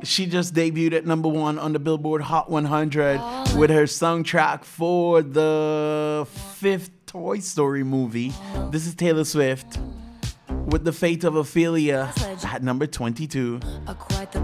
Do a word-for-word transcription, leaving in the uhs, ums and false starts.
she just debuted at number one on the Billboard Hot one hundred with her soundtrack for the fifth Toy Story movie. This is Taylor Swift with The Fate of Ophelia at number twenty-two. Are quite the